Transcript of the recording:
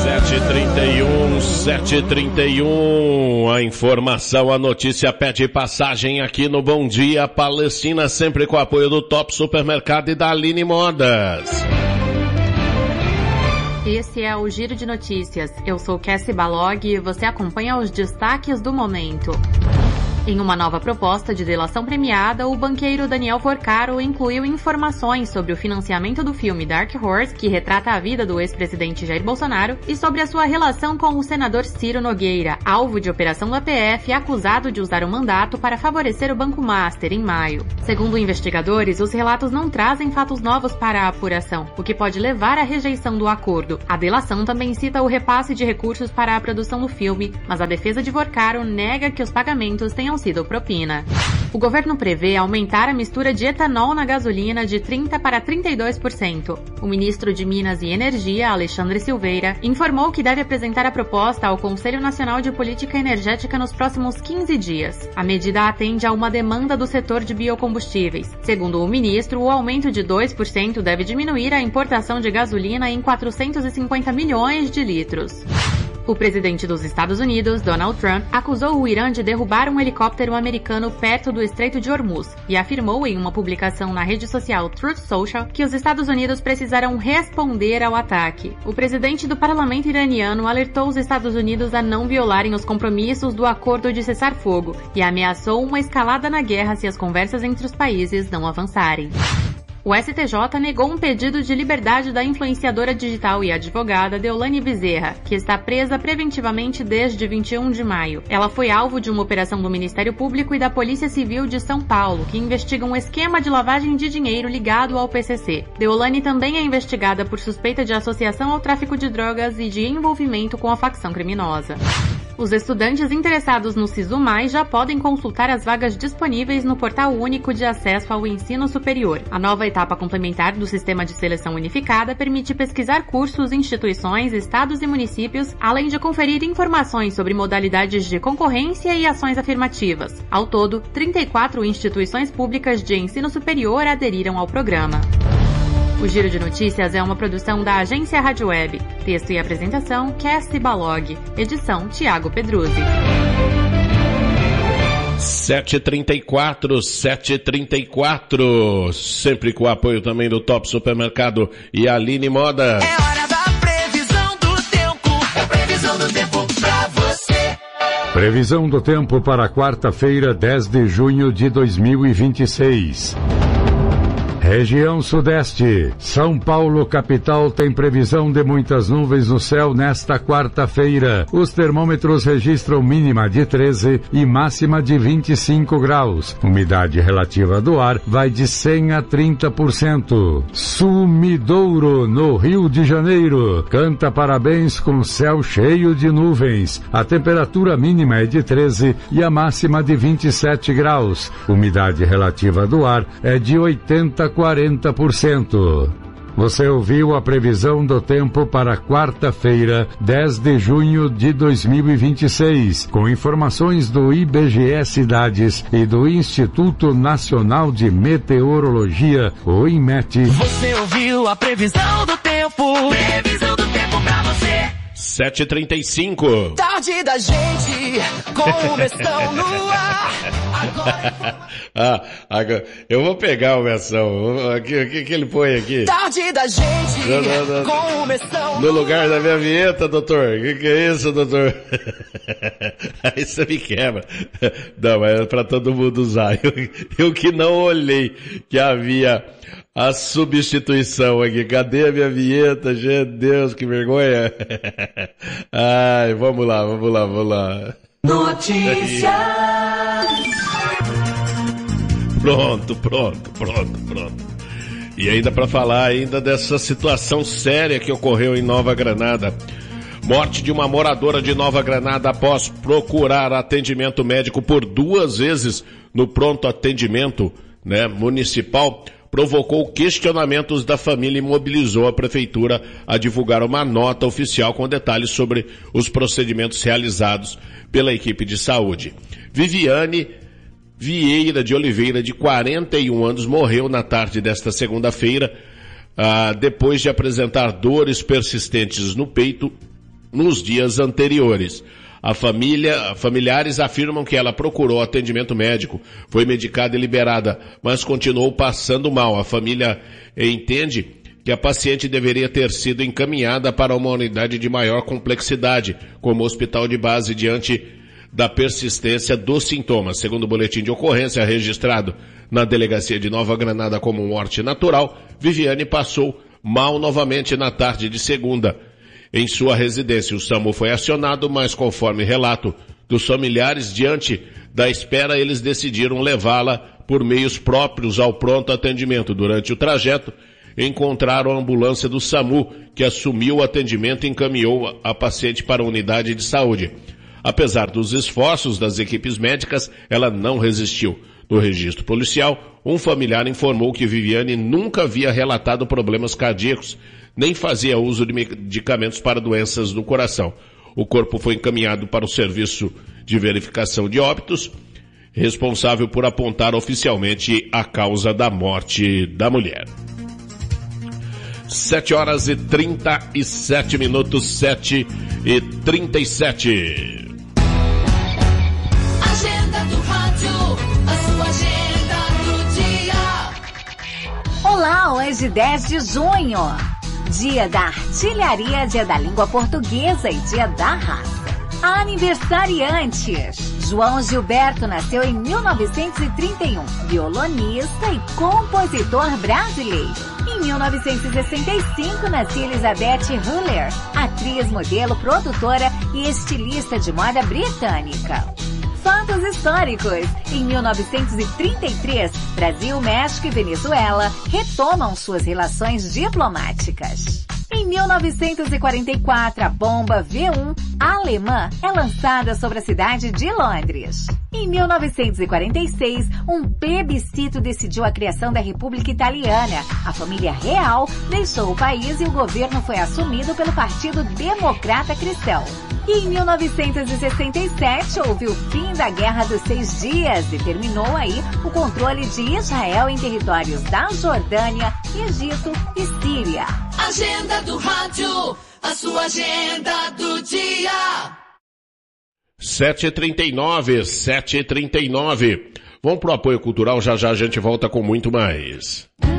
7h31, a informação, a notícia pede passagem aqui no Bom Dia Palestina, sempre com o apoio do Top Supermercado e da Aline Modas. Esse é o Giro de Notícias. Eu sou Cassie Balog e você acompanha os destaques do momento. Em uma nova proposta de delação premiada, o banqueiro Daniel Porcaro incluiu informações sobre o financiamento do filme Dark Horse, que retrata a vida do ex-presidente Jair Bolsonaro, e sobre a sua relação com o senador Ciro Nogueira, alvo de operação do APF, acusado de usar o mandato para favorecer o Banco Master em maio. Segundo investigadores, os relatos não trazem fatos novos para a apuração, o que pode levar à rejeição do acordo. A delação também cita o repasse de recursos para a produção do filme, mas a defesa de Porcaro nega que os pagamentos tenham sido propina. O governo prevê aumentar a mistura de etanol na gasolina de 30% para 32%. O ministro de Minas e Energia, Alexandre Silveira, informou que deve apresentar a proposta ao Conselho Nacional de Política Energética nos próximos 15 dias. A medida atende a uma demanda do setor de biocombustíveis. Segundo o ministro, o aumento de 2% deve diminuir a importação de gasolina em 450 milhões de litros. O presidente dos Estados Unidos, Donald Trump, acusou o Irã de derrubar um helicóptero americano perto do Estreito de Hormuz e afirmou em uma publicação na rede social Truth Social que os Estados Unidos precisarão responder ao ataque. O presidente do parlamento iraniano alertou os Estados Unidos a não violarem os compromissos do acordo de cessar-fogo e ameaçou uma escalada na guerra se as conversas entre os países não avançarem. O STJ negou um pedido de liberdade da influenciadora digital e advogada Deolane Bezerra, que está presa preventivamente desde 21 de maio. Ela foi alvo de uma operação do Ministério Público e da Polícia Civil de São Paulo, que investiga um esquema de lavagem de dinheiro ligado ao PCC. Deolane também é investigada por suspeita de associação ao tráfico de drogas e de envolvimento com a facção criminosa. Os estudantes interessados no SISU+ já podem consultar as vagas disponíveis no Portal Único de Acesso ao Ensino Superior. A nova etapa complementar do Sistema de Seleção Unificada permite pesquisar cursos, instituições, estados e municípios, além de conferir informações sobre modalidades de concorrência e ações afirmativas. Ao todo, 34 instituições públicas de ensino superior aderiram ao programa. O Giro de Notícias é uma produção da Agência Rádio Web. Texto e apresentação, Cassie Balog. Edição, Tiago Pedruzzi. 7h34, sempre com o apoio também do Top Supermercado e Aline Modas. É hora da previsão do tempo, é previsão do tempo pra você. Previsão do tempo para quarta-feira, 10 de junho de 2026. Região Sudeste. São Paulo, capital, tem previsão de muitas nuvens no céu nesta quarta-feira. Os termômetros registram mínima de 13 e máxima de 25 graus. Umidade relativa do ar vai de 100 a 30%. Sumidouro, no Rio de Janeiro, canta parabéns com céu cheio de nuvens. A temperatura mínima é de 13 e a máxima de 27 graus. Umidade relativa do ar é de 80 a 40%. Você ouviu a previsão do tempo para quarta-feira, 10 de junho de 2026, com informações do IBGE Cidades e do Instituto Nacional de Meteorologia, o INMET. Você ouviu a previsão do tempo, previsão do tempo pra você. 7h35. Tarde da gente, com o Mestão no ar. Agora, eu vou pegar o Mestão. O que ele põe aqui? Tarde da gente, com o Mestão no lugar da minha vinheta, doutor. O que é isso, doutor? Aí você me quebra. Não, mas é pra todo mundo usar. Eu que não olhei que havia a substituição aqui. Cadê a minha vinheta? Gente, Deus, que vergonha. Ai, vamos lá. Notícias. Pronto. E ainda para falar ainda dessa situação séria que ocorreu em Nova Granada. Morte de uma moradora de Nova Granada após procurar atendimento médico por 2 vezes no pronto atendimento, municipal, provocou questionamentos da família e mobilizou a prefeitura a divulgar uma nota oficial com detalhes sobre os procedimentos realizados pela equipe de saúde. Viviane Vieira de Oliveira, de 41 anos, morreu na tarde desta segunda-feira, depois de apresentar dores persistentes no peito nos dias anteriores. Familiares afirmam que ela procurou atendimento médico, foi medicada e liberada, mas continuou passando mal. A família entende que a paciente deveria ter sido encaminhada para uma unidade de maior complexidade, como hospital de base, diante da persistência dos sintomas. Segundo o boletim de ocorrência registrado na delegacia de Nova Granada como morte natural, Viviane passou mal novamente na tarde de segunda em sua residência. O SAMU foi acionado, mas conforme relato dos familiares, diante da espera, eles decidiram levá-la por meios próprios ao pronto atendimento. Durante o trajeto, encontraram a ambulância do SAMU, que assumiu o atendimento e encaminhou a paciente para a unidade de saúde. Apesar dos esforços das equipes médicas, ela não resistiu. No registro policial, um familiar informou que Viviane nunca havia relatado problemas cardíacos, nem fazia uso de medicamentos para doenças do coração. O corpo foi encaminhado para o Serviço de Verificação de Óbitos, responsável por apontar oficialmente a causa da morte da mulher. 7h37, 7h37. Agenda do rádio, a sua agenda do dia. Olá, hoje 10 de junho. Dia da Artilharia, Dia da Língua Portuguesa e Dia da Raça. Aniversariantes. João Gilberto nasceu em 1931, violonista e compositor brasileiro. Em 1965, nascia Elizabeth Huller, atriz, modelo, produtora e estilista de moda britânica. Fatos históricos. Em 1933, Brasil, México e Venezuela retomam suas relações diplomáticas. Em 1944, a bomba V1 alemã é lançada sobre a cidade de Londres. Em 1946, um plebiscito decidiu a criação da República Italiana. A família real deixou o país e o governo foi assumido pelo Partido Democrata Cristão. E em 1967 houve o fim da Guerra dos 6 Dias e terminou aí o controle de Israel em territórios da Jordânia, Egito e Síria. Agenda do rádio, a sua agenda do dia. 7h39. Vamos pro apoio cultural, já já a gente volta com muito mais.